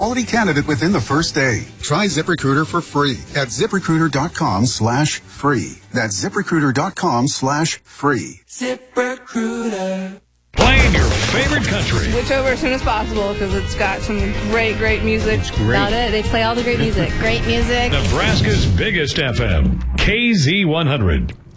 quality candidate within the first day. Try ZipRecruiter for free at ZipRecruiter.com/free. That's ZipRecruiter.com/free. ZipRecruiter. Playing your favorite country. Switch over as soon as possible because it's got some great music. It's great. About it. They play all the great music. Great music. Nebraska's biggest FM, KZ100.